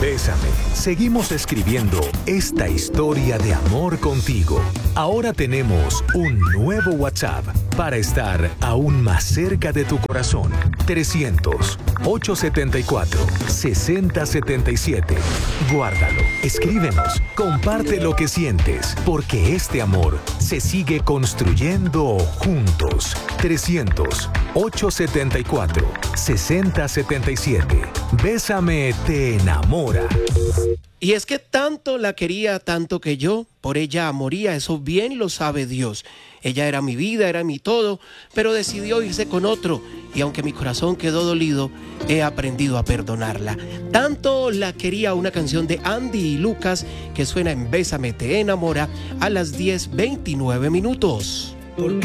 Bésame. Seguimos escribiendo esta historia de amor contigo. Ahora tenemos un nuevo WhatsApp para estar aún más cerca de tu corazón. 300-874-6077. Guárdalo, escríbenos, comparte lo que sientes, porque este amor se sigue construyendo juntos. 300-874-6077. Bésame te enamora. Y es que tanto la quería, tanto que yo por ella moría, eso bien lo sabe Dios. Ella era mi vida, era mi todo, pero decidió irse con otro. Y aunque mi corazón quedó dolido, he aprendido a perdonarla. Tanto la quería, una canción de Andy y Lucas que suena en Bésame te enamora a las 10:29.